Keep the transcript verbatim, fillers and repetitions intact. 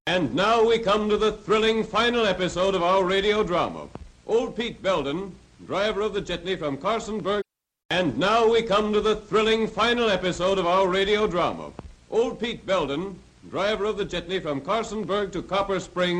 And now we come to the thrilling final episode of our radio drama. Old Pete Belden, driver of the jitney from Carsonburg. And now we come to the thrilling final episode of our radio drama. Old Pete Belden, driver of the jitney from Carsonburg to Copper Springs.